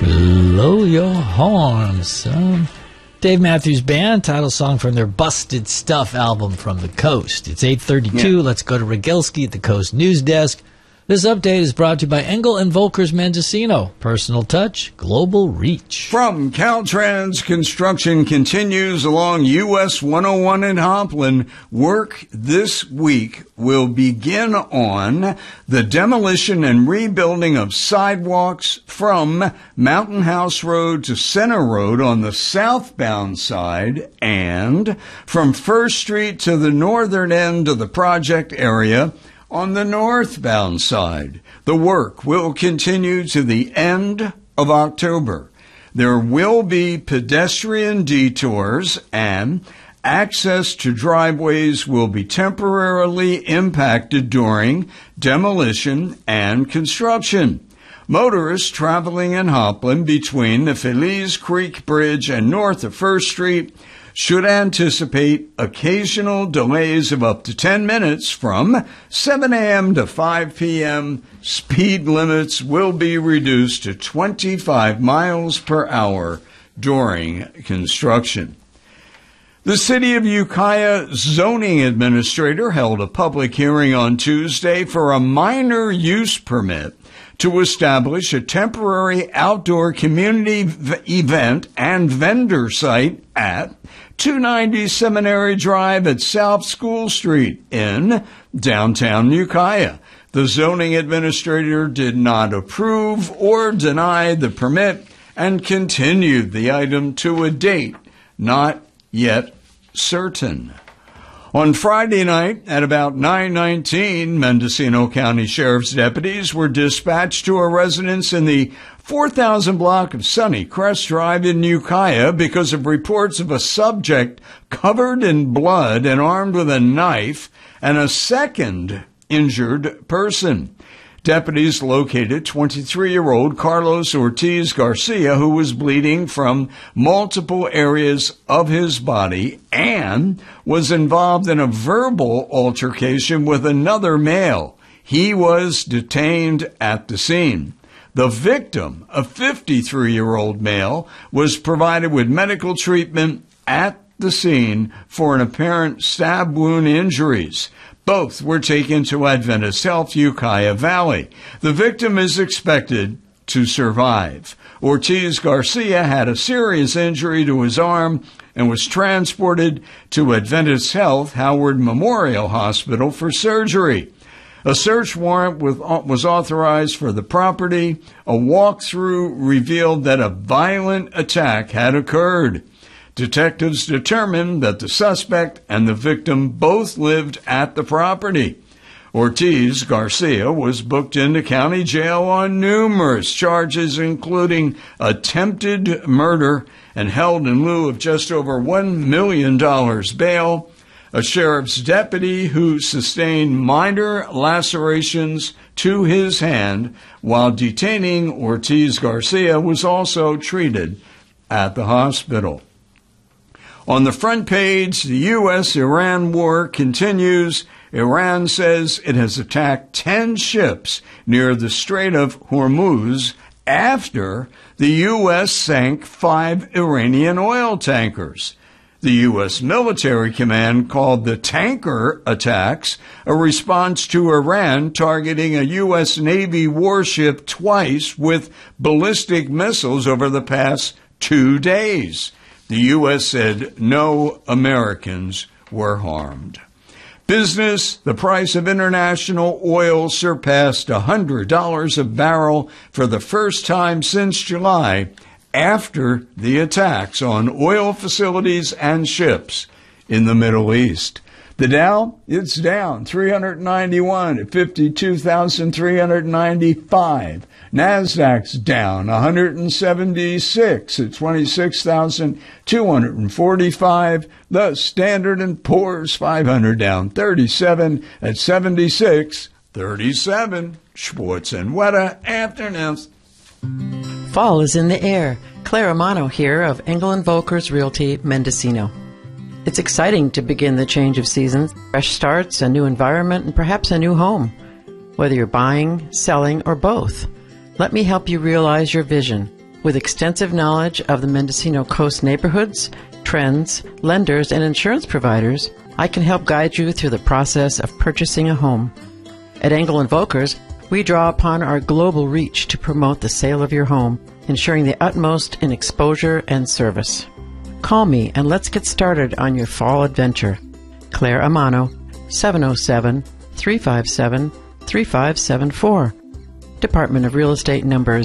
Blow your horns. Dave Matthews Band, title song from their Busted Stuff album from the Coast. It's 8:32. Let's go to Rogalski at the Coast News Desk. This update is brought to you by Engel and Volkers Mendocino. Personal touch, global reach. From Caltrans, construction continues along US 101 in Hopland. Work this week will begin on the demolition and rebuilding of sidewalks from Mountain House Road to Center Road on the southbound side and from First Street to the northern end of the project area on the northbound side. The work will continue to the end of October. There will be pedestrian detours and access to driveways will be temporarily impacted during demolition and construction. Motorists traveling in Hopland between the Feliz Creek Bridge and north of First Street should anticipate occasional delays of up to 10 minutes from 7 a.m. to 5 p.m. Speed limits will be reduced to 25 miles per hour during construction. The City of Ukiah zoning administrator held a public hearing on Tuesday for a minor use permit to establish a temporary outdoor community event and vendor site at 290 Seminary Drive at South School Street in downtown Ukiah. The zoning administrator did not approve or deny the permit and continued the item to a date not yet certain. On Friday night at about 9:19, Mendocino County Sheriff's deputies were dispatched to a residence in the 4,000 block of Sunny Crest Drive in Ukiah because of reports of a subject covered in blood and armed with a knife and a second injured person. Deputies located 23-year-old Carlos Ortiz Garcia, who was bleeding from multiple areas of his body and was involved in a verbal altercation with another male. He was detained at the scene. The victim, a 53-year-old male, was provided with medical treatment at the scene for an apparent stab wound injuries. Both were taken to Adventist Health Ukiah Valley. The victim is expected to survive. Ortiz Garcia had a serious injury to his arm and was transported to Adventist Health Howard Memorial Hospital for surgery. A search warrant was authorized for the property. A walkthrough revealed that a violent attack had occurred. Detectives determined that the suspect and the victim both lived at the property. Ortiz Garcia was booked into county jail on numerous charges, including attempted murder, and held in lieu of just over $1 million bail. A sheriff's deputy who sustained minor lacerations to his hand while detaining Ortiz Garcia was also treated at the hospital. On the front page, the U.S.-Iran war continues. Iran says it has attacked 10 ships near the Strait of Hormuz after the U.S. sank 5 Iranian oil tankers. The U.S. military command called the tanker attacks a response to Iran targeting a U.S. Navy warship twice with ballistic missiles over the past 2 days. The U.S. said no Americans were harmed. Business, the price of international oil surpassed $100 a barrel for the first time since July after the attacks on oil facilities and ships in the Middle East. The Dow, it's down 391 at 52,395. NASDAQ's down 176 at 26,245. The Standard & Poor's 500 down 37 at 76.37. Schwartz and Weta, afternoons. Fall is in the air. Claire Amano here of Engel & Volkers Realty, Mendocino. It's exciting to begin the change of seasons, fresh starts, a new environment, and perhaps a new home. Whether you're buying, selling, or both, let me help you realize your vision. With extensive knowledge of the Mendocino Coast neighborhoods, trends, lenders, and insurance providers, I can help guide you through the process of purchasing a home. At Engel & Volkers, we draw upon our global reach to promote the sale of your home, ensuring the utmost in exposure and service. Call me and let's get started on your fall adventure. Claire Amano, 707-357-3574. Department of Real Estate number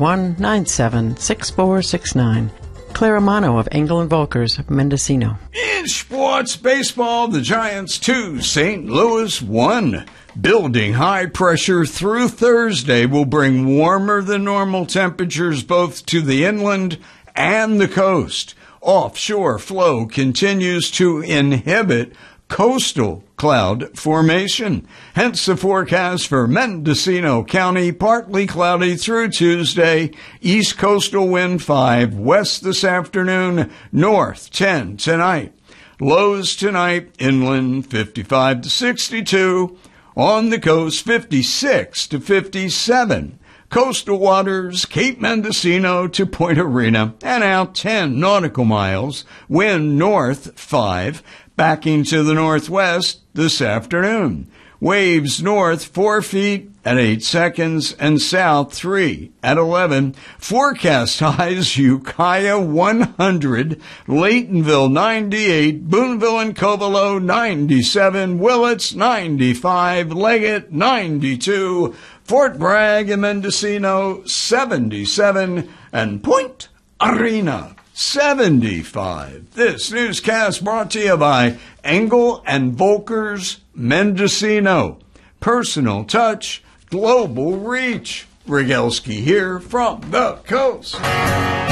01976469. Claire Amano of Engel & Volkers, Mendocino. In sports baseball, the Giants 2, St. Louis 1. Building high pressure through Thursday will bring warmer than normal temperatures both to the inland and the coast. Offshore flow continues to inhibit coastal cloud formation. Hence the forecast for Mendocino County, partly cloudy through Tuesday, east coastal wind 5, west this afternoon, north 10 tonight. Lows tonight, inland 55 to 62, on the coast 56 to 57. Coastal waters, Cape Mendocino to Point Arena, and out 10 nautical miles, wind north 5, backing to the northwest this afternoon. Waves north 4 feet at 8 seconds and south 3 at 11. Forecast highs Ukiah 100, Laytonville 98, Boonville and Covelo 97, Willits 95, Leggett 92, Fort Bragg and Mendocino 77, and Point Arena 75. This newscast brought to you by Engel & Volkers, Mendocino. Personal touch, global reach. Rogalski here from the coast.